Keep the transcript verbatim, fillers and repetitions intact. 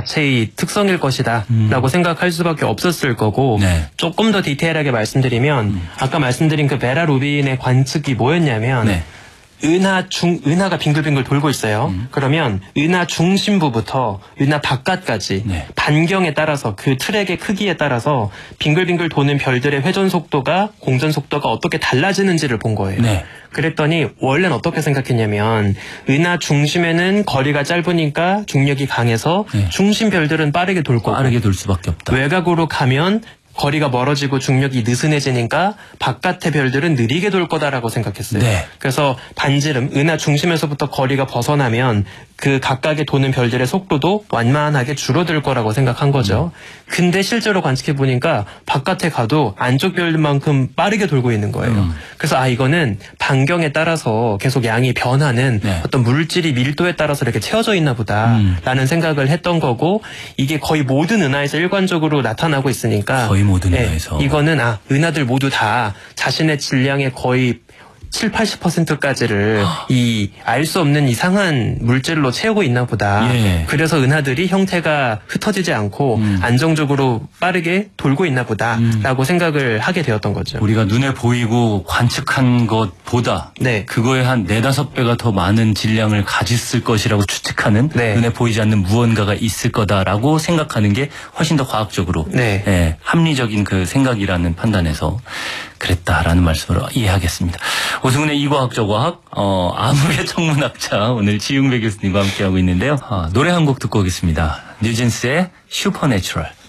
자체의 특성일 것이다 음. 라고 생각할 수밖에 없었을 거고 네. 조금 더 디테일하게 말씀드리면 음. 아까 말씀드린 그 베라 루빈의 관측이 뭐였냐면 네. 은하 중, 은하가 빙글빙글 돌고 있어요. 음. 그러면 은하 중심부부터 은하 바깥까지 네. 반경에 따라서 그 트랙의 크기에 따라서 빙글빙글 도는 별들의 회전 속도가 공전 속도가 어떻게 달라지는지를 본 거예요. 네. 그랬더니 원래는 어떻게 생각했냐면 은하 중심에는 거리가 짧으니까 중력이 강해서 네. 중심 별들은 빠르게 돌 거고 빠르게 돌 수밖에 없다. 외곽으로 가면 거리가 멀어지고 중력이 느슨해지니까 바깥의 별들은 느리게 돌 거다라고 생각했어요. 네. 그래서 반지름, 은하 중심에서부터 거리가 벗어나면 그 각각의 도는 별들의 속도도 완만하게 줄어들 거라고 생각한 거죠. 음. 근데 실제로 관측해 보니까 바깥에 가도 안쪽 별만큼 빠르게 돌고 있는 거예요. 음. 그래서 아 이거는 반경에 따라서 계속 양이 변하는 네. 어떤 물질이 밀도에 따라서 이렇게 채워져 있나 보다라는 음. 생각을 했던 거고 이게 거의 모든 은하에서 일관적으로 나타나고 있으니까 거의 모든 은하에서 네, 이거는 아 은하들 모두 다 자신의 질량의 거의 칠십, 팔십 퍼센트까지를 이 알 수 없는 이상한 물질로 채우고 있나 보다. 예. 그래서 은하들이 형태가 흩어지지 않고 음. 안정적으로 빠르게 돌고 있나 보다 음. 라고 생각을 하게 되었던 거죠. 우리가 눈에 보이고 관측한 것보다 네. 그거에 한 네다섯 배가 더 많은 질량을 가졌을 것이라고 추측하는 네. 눈에 보이지 않는 무언가가 있을 거다라고 생각하는 게 훨씬 더 과학적으로 네. 예, 합리적인 그 생각이라는 판단에서 그랬다라는 말씀으로 이해하겠습니다. 오승훈의 이과학적 과학, 어, 암흑의 천문학자 오늘 지웅배 교수님과 함께하고 있는데요. 아, 노래 한 곡 듣고 오겠습니다. 뉴진스의 슈퍼내추럴.